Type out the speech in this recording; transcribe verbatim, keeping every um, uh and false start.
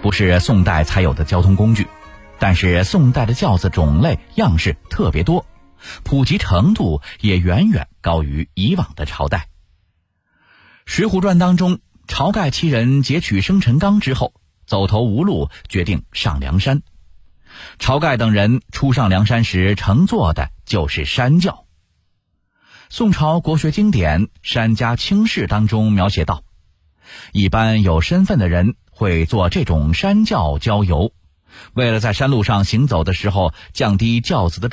不是宋代才有的交通工具，但是宋代的轿子种类样式特别多，普及程度也远远高于以往的朝代。水浒传当中，晁盖七人劫取生辰纲之后，走投无路，决定上梁山。晁盖等人初上梁山时乘坐的就是山轿。宋朝国学经典《山家清事》当中描写道，一般有身份的人会坐这种山轿郊游，为了在山路上行走的时候降低轿子的